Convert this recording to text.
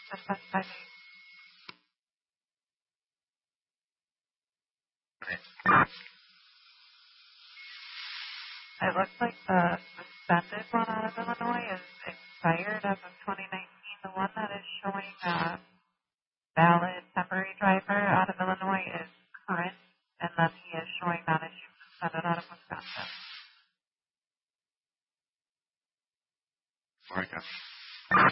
I mean, it looks like the suspended one out of Illinois is expired as of 2019. The one that is showing valid temporary driver out of Illinois is current, and then he is showing non-issued suspended out of Wisconsin. All right, guys.